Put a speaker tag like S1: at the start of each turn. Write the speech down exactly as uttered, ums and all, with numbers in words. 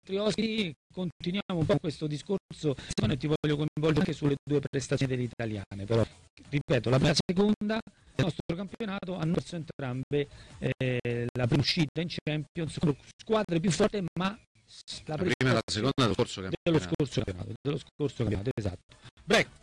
S1: ospiti continuiamo un po' questo discorso e ti voglio coinvolgere anche sulle due prestazioni delle italiane, però ripeto, la prima seconda del nostro campionato hanno perso entrambe eh, la prima uscita in Champions, squadre più forti, ma
S2: la, la prima e la seconda dello scorso campionato.
S1: Dello scorso campionato, dello scorso campionato, esatto. Break.